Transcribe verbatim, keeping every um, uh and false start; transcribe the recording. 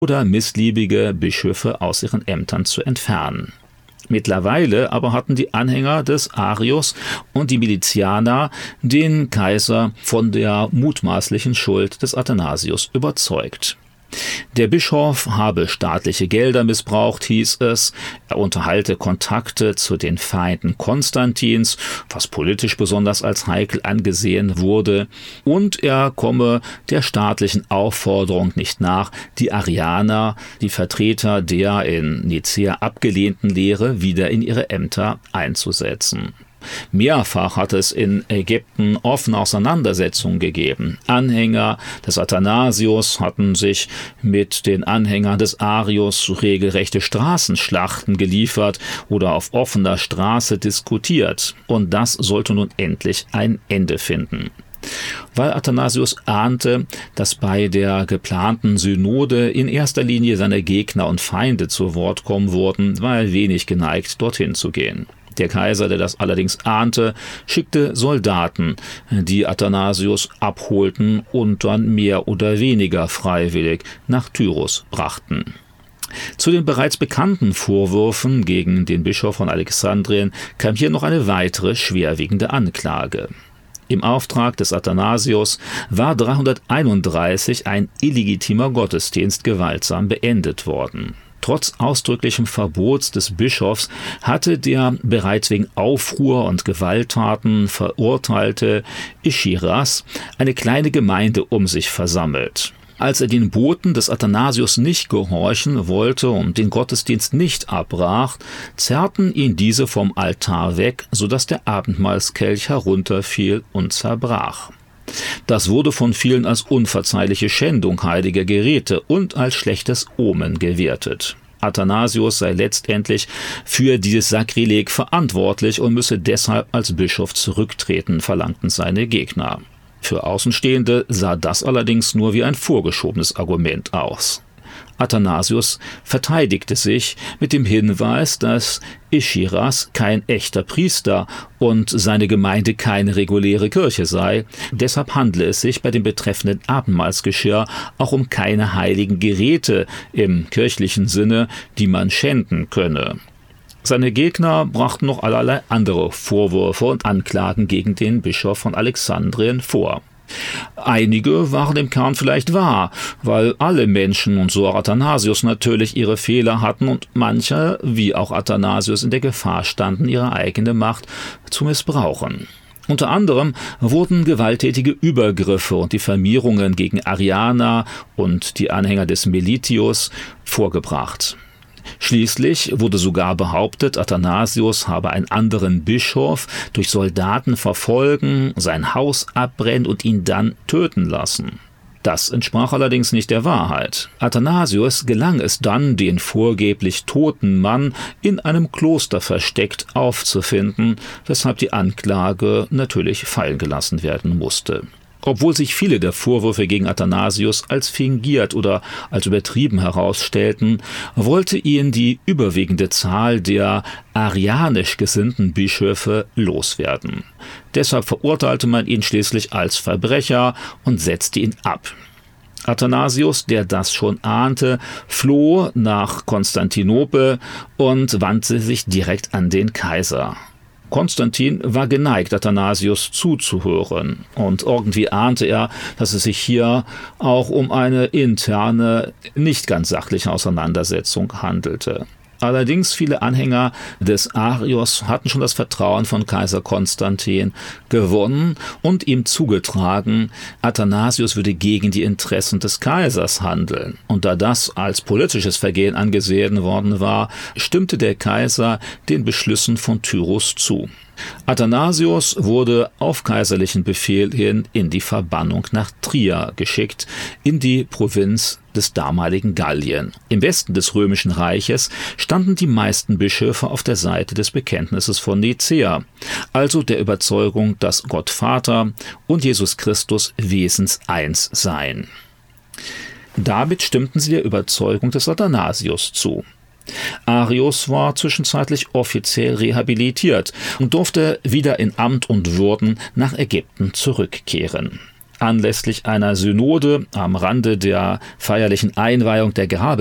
oder missliebige Bischöfe aus ihren Ämtern zu entfernen. Mittlerweile aber hatten die Anhänger des Arius und die Milizianer den Kaiser von der mutmaßlichen Schuld des Athanasius überzeugt. Der Bischof habe staatliche Gelder missbraucht, hieß es. Er unterhalte Kontakte zu den Feinden Konstantins, was politisch besonders als heikel angesehen wurde. Und er komme der staatlichen Aufforderung nicht nach, die Arianer, die Vertreter der in Nicäa abgelehnten Lehre, wieder in ihre Ämter einzusetzen. Mehrfach hat es in Ägypten offene Auseinandersetzungen gegeben. Anhänger des Athanasius hatten sich mit den Anhängern des Arius regelrechte Straßenschlachten geliefert oder auf offener Straße diskutiert. Und das sollte nun endlich ein Ende finden. Weil Athanasius ahnte, dass bei der geplanten Synode in erster Linie seine Gegner und Feinde zu Wort kommen würden, war er wenig geneigt, dorthin zu gehen. Der Kaiser, der das allerdings ahnte, schickte Soldaten, die Athanasius abholten und dann mehr oder weniger freiwillig nach Tyrus brachten. Zu den bereits bekannten Vorwürfen gegen den Bischof von Alexandrien kam hier noch eine weitere schwerwiegende Anklage. Im Auftrag des Athanasius war dreihunderteinunddreißig ein illegitimer Gottesdienst gewaltsam beendet worden. Trotz ausdrücklichem Verbots des Bischofs hatte der bereits wegen Aufruhr und Gewalttaten verurteilte Ischyras eine kleine Gemeinde um sich versammelt. Als er den Boten des Athanasius nicht gehorchen wollte und den Gottesdienst nicht abbrach, zerrten ihn diese vom Altar weg, sodass der Abendmahlskelch herunterfiel und zerbrach. Das wurde von vielen als unverzeihliche Schändung heiliger Geräte und als schlechtes Omen gewertet. Athanasius sei letztendlich für dieses Sakrileg verantwortlich und müsse deshalb als Bischof zurücktreten, verlangten seine Gegner. Für Außenstehende sah das allerdings nur wie ein vorgeschobenes Argument aus. Athanasius verteidigte sich mit dem Hinweis, dass Ischyras kein echter Priester und seine Gemeinde keine reguläre Kirche sei. Deshalb handle es sich bei dem betreffenden Abendmahlsgeschirr auch um keine heiligen Geräte im kirchlichen Sinne, die man schänden könne. Seine Gegner brachten noch allerlei andere Vorwürfe und Anklagen gegen den Bischof von Alexandrien vor. Einige waren im Kern vielleicht wahr, weil alle Menschen, und so auch Athanasius natürlich, ihre Fehler hatten und manche, wie auch Athanasius, in der Gefahr standen, ihre eigene Macht zu missbrauchen. Unter anderem wurden gewalttätige Übergriffe und Diffamierungen gegen Arianer und die Anhänger des Melitius vorgebracht. Schließlich wurde sogar behauptet, Athanasius habe einen anderen Bischof durch Soldaten verfolgen, sein Haus abbrennen und ihn dann töten lassen. Das entsprach allerdings nicht der Wahrheit. Athanasius gelang es dann, den vorgeblich toten Mann in einem Kloster versteckt aufzufinden, weshalb die Anklage natürlich fallen gelassen werden musste. Obwohl sich viele der Vorwürfe gegen Athanasius als fingiert oder als übertrieben herausstellten, wollte ihn die überwiegende Zahl der arianisch gesinnten Bischöfe loswerden. Deshalb verurteilte man ihn schließlich als Verbrecher und setzte ihn ab. Athanasius, der das schon ahnte, floh nach Konstantinopel und wandte sich direkt an den Kaiser. Konstantin war geneigt, Athanasius zuzuhören, und irgendwie ahnte er, dass es sich hier auch um eine interne, nicht ganz sachliche Auseinandersetzung handelte. Allerdings viele Anhänger des Arius hatten schon das Vertrauen von Kaiser Konstantin gewonnen und ihm zugetragen, Athanasius würde gegen die Interessen des Kaisers handeln. Und da das als politisches Vergehen angesehen worden war, stimmte der Kaiser den Beschlüssen von Tyrus zu. Athanasius wurde auf kaiserlichen Befehl hin in die Verbannung nach Trier geschickt, in die Provinz des damaligen Gallien. Im Westen des Römischen Reiches standen die meisten Bischöfe auf der Seite des Bekenntnisses von Nicäa, also der Überzeugung, dass Gott Vater und Jesus Christus wesenseins seien. Damit stimmten sie der Überzeugung des Athanasius zu. Arius war zwischenzeitlich offiziell rehabilitiert und durfte wieder in Amt und Würden nach Ägypten zurückkehren. anlässlich einer Synode am Rande der feierlichen Einweihung der